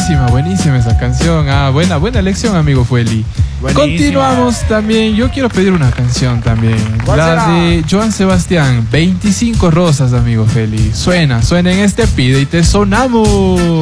buenísima esa canción. Buena elección, amigo Fueli. Buenísima. Continuamos también. Yo quiero pedir una canción también. ¿Cuál La será? de Joan Sebastián, 25 rosas, amigo Feli. Suena en este Pide y Te Sonamos.